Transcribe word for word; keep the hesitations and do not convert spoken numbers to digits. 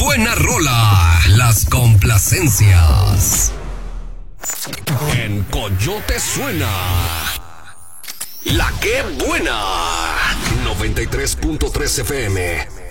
buena rola, las complacencias. En Coyote suena La Que Buena, noventa y tres punto tres F M.